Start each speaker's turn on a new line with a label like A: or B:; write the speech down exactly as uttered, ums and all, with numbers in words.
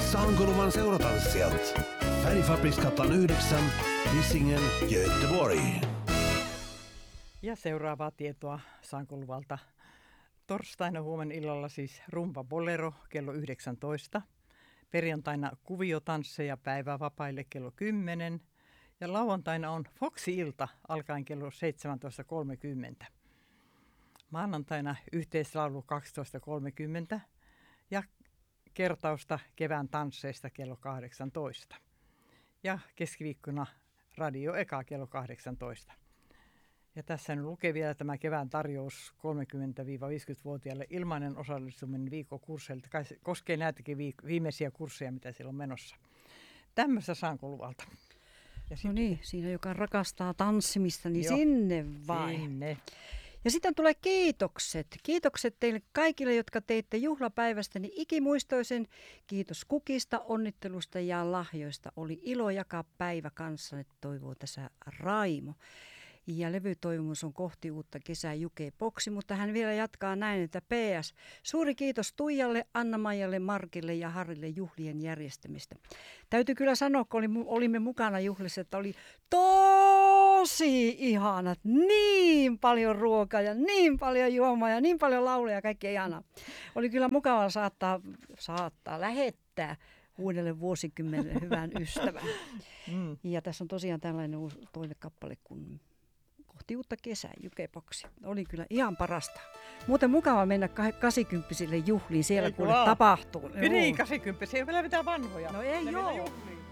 A: Sankoluvan seuratanssijat. Färgfabriksgatan yhdeksän, Hisingen, Göteborg.
B: Ja seuraavaa tietoa Sankoluvalta. Torstaina huomen illalla siis rumba bolero kello yhdeksäntoista. Perjantaina kuviotansseja päivävapaille kello kymmenen. Ja lauantaina on Foxy-ilta alkaen kello seitsemäntoista kolmekymmentä. Maanantaina yhteislaulu kaksitoista kolmekymmentä ja kertausta kevään tansseista kello kahdeksantoista. Ja keskiviikkona Radio Eka kello kahdeksantoista. Ja tässä nyt lukee vielä tämä kevään tarjous kolmekymmentä-viisikymmentävuotiaille ilmainen osallistuminen viikkokursseilta. Kai se koskee näitäkin viik- viimeisiä kursseja, mitä siellä on menossa. Tämmöistä Sankoluvalta. Ja
C: no niin, siinä joka rakastaa tanssimista, niin
B: Joo,
C: sinne vai?
B: Sinne.
C: Ja sitten tulee kiitokset. Kiitokset teille kaikille, jotka teitte juhlapäivästäni ikimuistoisen. Kiitos kukista, onnittelusta ja lahjoista. Oli ilo jakaa päivä kanssanne, toivoo tässä Raimo. Ja levytoivomus on kohti uutta kesää Juke Boksi, mutta hän vielä jatkaa näin, että P S. Suuri kiitos Tuijalle, Anna-Maijalle, Markille ja Harrille juhlien järjestämistä. Täytyy kyllä sanoa, kun olimme mukana juhlissa, että oli tosi ihanat. Niin paljon ruokaa ja niin paljon juomaa ja niin paljon lauleja ja kaikkea ihanaa. Oli kyllä mukava saattaa, saattaa lähettää uudelle vuosikymmenelle hyvän ystävän. Mm. Ja tässä on tosiaan tällainen uusi toinen kappale kuin Kohti uutta kesää, Juke Boksi. Oli kyllä ihan parasta. Muuten mukava mennä kahdeksankymppisille juhliin siellä, kun tapahtuu.
B: Niin, kahdeksankymppisiä ei ole vielä mitään vanhoja.
C: No ei
B: ne
C: joo.